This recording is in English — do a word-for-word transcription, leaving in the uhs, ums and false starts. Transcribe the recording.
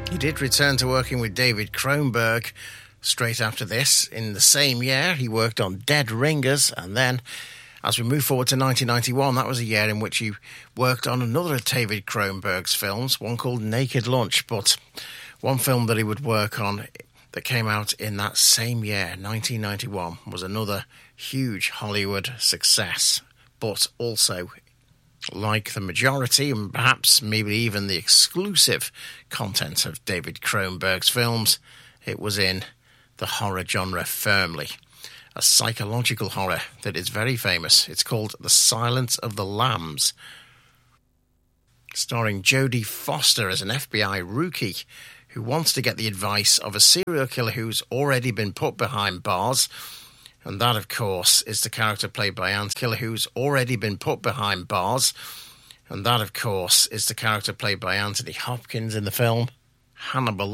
He did return to working with David Cronenberg straight after this. In the same year, he worked on Dead Ringers, and then, as we move forward to nineteen ninety-one, that was a year in which he worked on another of David Cronenberg's films, one called Naked Lunch. But one film that he would work on that came out in that same year, nineteen ninety-one, was another huge Hollywood success, but also, like the majority, and perhaps maybe even the exclusive content of David Cronenberg's films, it was in the horror genre firmly. A psychological horror that is very famous. It's called The Silence of the Lambs, starring Jodie Foster as an F B I rookie who wants to get the advice of a serial killer who's already been put behind bars. And that, of course, is the character played by Anthony Killer, who's already been put behind bars. And that, of course, is the character played by Anthony Hopkins in the film, Hannibal